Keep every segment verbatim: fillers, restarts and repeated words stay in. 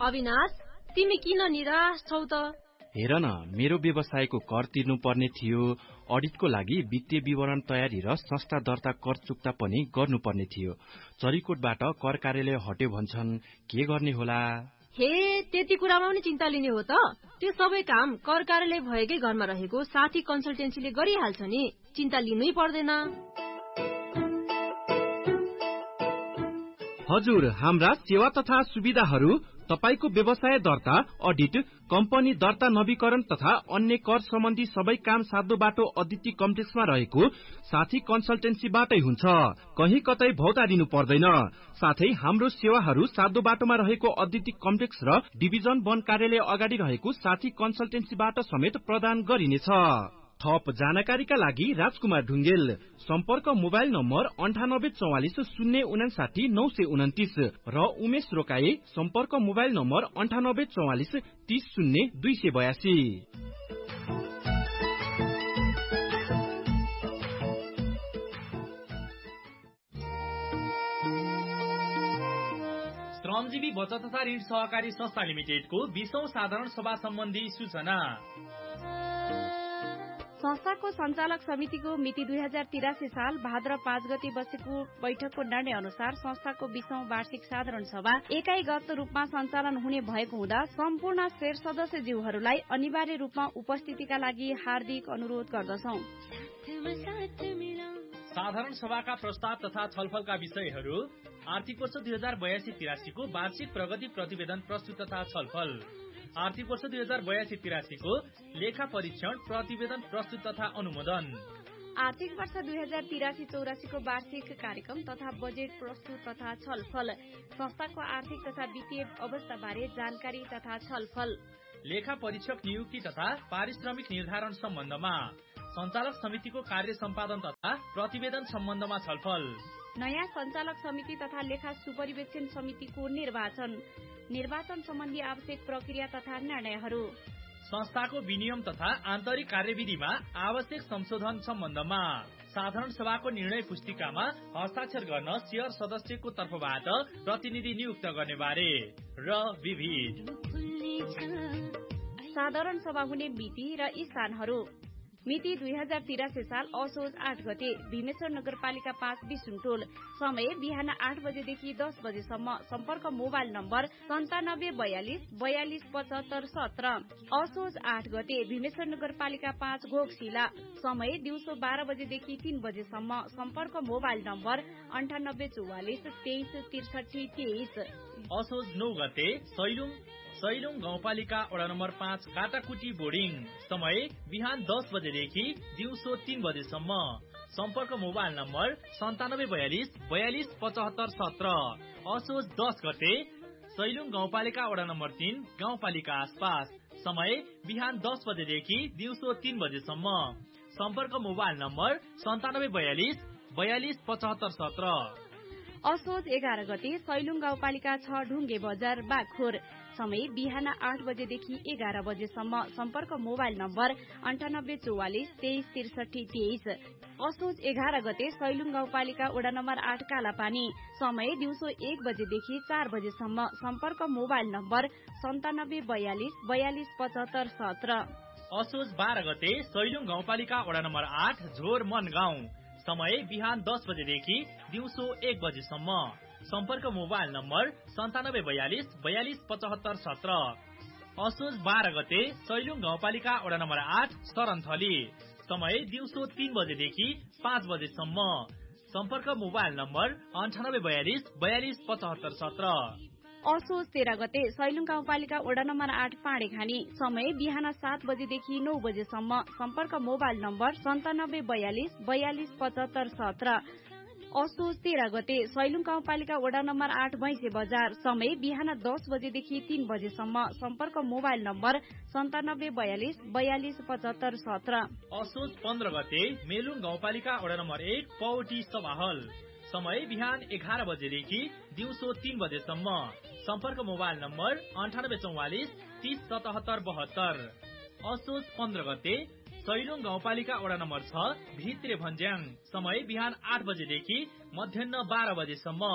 अविनाश, तिमी किन निराश छौ त? हेर न, मेरो व्यवसायको कर तिर्नु पर्ने थियो, अडिटको लागि वित्तीय विवरण तयारी र संस्था दर्ता कर चुक्ता पनि गर्नुपर्ने थियो। चरीकोटबाट कर कार्यालय हट्यो भन्छन्, के गर्ने होला? हे, त्यति कुरामा पनि चिन्ता लिने हो त? त्यो सबै काम कर कार्यालय भएकै घरमा रहेको साथी कन्सल्टेन्सीले गरिहाल्छ नि, चिन्ता लिनै पर्दैन। हजुर, हाम्रा सेवा तथा सुविधाहरू तपाईको व्यवसाय दर्ता, अडिट, कम्पनी दर्ता नवीकरण तथा अन्य कर सम्बन्धी सबै काम साध्य बाटो अदिति कम्प्लेक्समा रहेको साथी कन्सल्टेन्सीबाटै हुन्छ। कहीँ कतै भौतारिनु पर्दैन। साथै हाम्रो सेवाहरू साध्य बाटोमा रहेको अदिति कम्प्लेक्स र डिभिजन वन कार्यालय अगाडि रहेको साथी कन्सल्टेन्सीबाट समेत प्रदान गरिनेछ। थप जानकारीका लागि राजकुमार ढुङ्गेल, सम्पर्क मोबाइल नम्बर अन्ठानब्बे चौवालिस शून्य उनासाठी नौ सय उन्तिस र उमेश रोकाए, सम्पर्क मोबाइल नम्बर अन्ठानब्बे चौवालिस तीस शून्य दुई सय बयासी। श्रमजीवी बचत तथा ऋण सहकारी संस्था लिमिटेडको बीसौं साधारण सभा सम्बन्धी सूचना। संस्थाको सञ्चालक समितिको मिति दुई हजार तिरासी साल भाद्र पाँच गते बसेको बैठकको निर्णय अनुसार संस्थाको बीसौं वार्षिक साधारण सभा एकाइगत रूपमा सञ्चालन हुने भएको हुँदा सम्पूर्ण शेयर सदस्यज्यूहरूलाई अनिवार्य रूपमा उपस्थितिका लागि हार्दिक अनुरोध गर्दछौं। साधारण सभाका प्रस्ताव तथा छलफलका विषयहरू: आर्थिक वर्ष दुई हजार बयासी तिरासीको वार्षिक प्रगति प्रतिवेदन प्रस्तुत तथा छलफल, आर्थिक वर्ष दुई हजार बयासी तिरासीको लेखा परीक्षण प्रतिवेदन प्रस्तुत तथा अनुमोदन, आर्थिक वर्ष दुई हजार तिरासी चौरासीको वार्षिक कार्यक्रम तथा बजेट प्रस्तुत तथा छलफल, संस्थाको आर्थिक तथा वित्तीय अवस्था बारे जानकारी तथा छलफल, लेखा परीक्षक नियुक्ति तथा पारिश्रमिक निर्धारण सम्बन्धमा, सञ्चालक समितिको कार्य सम्पादन तथा प्रतिवेदन सम्बन्धमा छलफल, नयाँ सञ्चालक समिति तथा लेखा सुपरिवेक्षण समितिको निर्वाचन, निर्वाचन सम्बन्धी आवश्यक प्रक्रिया तथा निर्णयहरू, संस्थाको विनियम तथा आन्तरिक कार्यविधिमा आवश्यक संशोधन सम्बन्धमा, साधारण सभाको निर्णय पुस्तिकामा हस्ताक्षर गर्न शेयर सदस्यको तर्फबाट प्रतिनिधि नियुक्त गर्ने बारे र विविध। साधारण सभा हुने मिति र स्थानहरू: मिति दुई हजार तिरासी साल असोज आठ गते भीमेश्वर नगरपालिका पाँच विसुनटोल, समय बिहान आठ बजेदेखि दस बजेसम्म, सम्पर्क मोबाइल नम्बर सन्तानब्बे बयालिस बयालिस पचहत्तर सत्र। असोज आठ गते भीमेश्वर नगरपालिका पाँच घोकशिला, समय दिउँसो बाह्र बजेदेखि तीन बजेसम्म, सम्पर्क मोबाइल नम्बर अन्ठानब्बे चौवालिस तेइस त्रिसठी तेइस। असोज नौ गते सैलुङ सैलुङ गाउँपालिका वडा नम्बर पाँच काटाकुटी बोर्डिङ, समय बिहान दस बजेदेखि दिउँसो तीन बजेसम्म, सम्पर्क मोबाइल नम्बर सन्तानब्बे बयालिस बयालिस पचहत्तर सत्र। असोज दस गते सैलुङ गाउँपालिका वडा नम्बर तीन गाउँपालिका आसपास, समय बिहान दस बजेदेखि दिउँसो तीन बजेसम्म, सम्पर्क मोबाइल नम्बर सन्तानब्बे बयालिस बयालिस पचहत्तर सत्र। असोज एघार गते सैलुङ गाउँपालिका छ ढुङ्गे बजार बागखोर, समय बिहान आठ बजेदेखि एघार बजेसम्म, सम्पर्क मोबाइल नम्बर अन्ठानब्बे चौवालिस तेइस त्रिसठी तेइस। असोज एघार गते सैलुङ गाउँपालिका वडा नम्बर आठ कालापानी, समय दिउँसो एक बजेदेखि चार बजेसम्म, सम्पर्क मोबाइल नम्बर सन्तानब्बे बयालिस बयालिस पचहत्तर सत्र। असोज बाह्र गते सैलुङ गाउँपालिका वडा नम्बर आठ झोर मन गाउँ, समय बिहान दस बजेदेखि दिउँसो एक बजेसम्म, सम्पर्क मोबाइल नम्बर सन्तानब्बे बयालिस बयालिस पचहत्तर सत्र। असोज बाह्र गते सैलुङ गाउँपालिका वडा नम्बर आठ सरनथली, समय दिउँसो तीन बजेदेखि पाँच बजेसम्म, सम्पर्क मोबाइल नम्बर अन्ठानब्बे बयालिस बयालिस पचहत्तर सत्र। असोज तेह्र गते सैलुङ गाउँपालिका वडा नम्बर आठ पाँडेखानी, समय बिहान सात बजेदेखि नौ बजेसम्म, सम्पर्क मोबाइल नम्बर सन्तानब्बे बयालिस बयालिस पचहत्तर सत्र। असोज तेह्र गते सैलुङ गाउँपालिका वडा नम्बर आठ भैँसे बजार, समय बिहान दस बजेदेखि तीन बजेसम्म, सम्पर्क मोबाइल नम्बर सन्तानब्बे बयालिस बयालिस पचहत्तर सत्र। असोज पन्ध्र गते मेलुङ गाउँपालिका वडा नम्बर एक पौटी सभाहल, समय बिहान एघार बजेदेखि दिउँसो तीन बजेसम्म, सम्पर्क मोबाइल नम्बर अन्ठानब्बे चौवालिस तीस सतहत्तर बहत्तर। असोज पन्ध्र गते सैलुङ गाउँपालिका वडा नम्बर छ भित्रे भन्ज्याङ, समय बिहान आठ बजेदेखि मध्याह बाह्र बजेसम्म,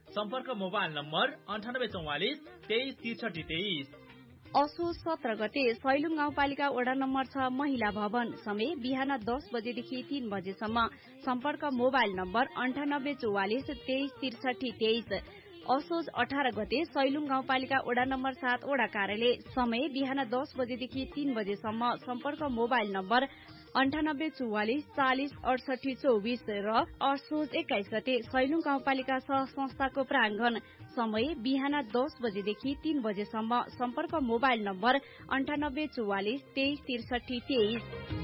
सम्पर्क मोबाइल नम्बर अन्ठानब्बे चौवालिस तेइस त्रिसठी तेइस। असोज सत्र गते सैलुङ गाउँपालिका वडा नम्बर छ महिला भवन समय बिहान दस बजेदेखि तीन बजेसम्म सम्पर्क मोबाइल नम्बर अन्ठानब्बे चौवालिस तेइस त्रिसठी तेइस। असोज अठार गते सैलुङ गाउँपालिका वडा नम्बर सात वडा कार्यालय समय बिहान दस बजेदेखि तीन बजेसम्म सम्पर्क मोबाइल नम्बर अन्ठानब्बे चौवालिस चालिस अडसठी चौबिस र असोज एक्काइस गते सैलुङ गाउँपालिका सह संस्थाको प्राङ्गण समय बिहान दस बजेदेखि तीन बजेसम्म सम्पर्क मोबाइल नम्बर अन्ठानब्बे चौवालिस तेइस त्रिसठी तेइस।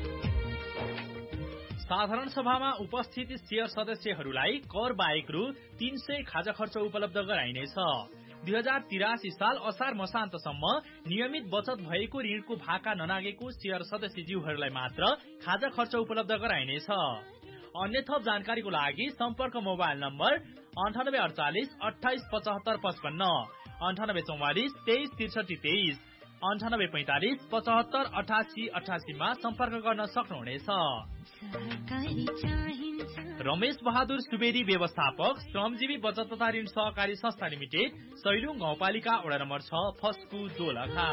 साधारण सभामा उपस्थित शेयर सदस्यहरूलाई कर बाहेक रु तीन सय खाजा खर्च उपलब्ध गराइनेछ। दुई हजार तिरासी साल असार मसान्तसम्म नियमित बचत भएको ऋणको भाका ननागेको शेयर सदस्यज्यूहरूलाई मात्र खाजा खर्च उपलब्ध गराइनेछ। अन्य थप जानकारीको लागि सम्पर्क मोबाइल नम्बर अन्ठानब्बे अडचालिस अठाइस पचहत्तर पचपन्न, अन्ठानब्बे चौवालिस तेइस त्रिसठी तेइस, अन्ठानब्बे पैंतालिस पचहत्तर अठासी अठासीमा सम्पर्क गर्न सक्नुहुनेछ। रमेश बहादुर सुवेदी व्यवस्थापक श्रमजीवी बचत तथा ऋण सहकारी संस्था लिमिटेड सैलुङ गाउँपालिका वडा नम्बर छ फस्कु दोलखा।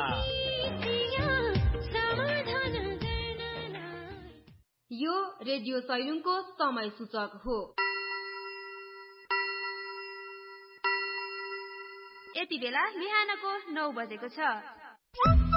यो रेडियो सैलुङको समय सूचक हो। यति बेला बिहानको नौ बजेको छ।